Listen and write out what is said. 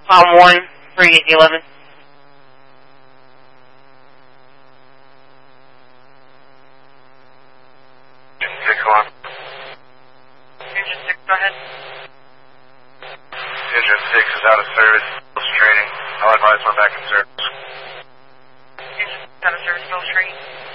Palm 1, 3811. Engine 6, go on. Engine 6, go ahead. Engine 6 is out of service. Bill's training. I'll advise when back in service. Engine 6 out of service, Bill's training.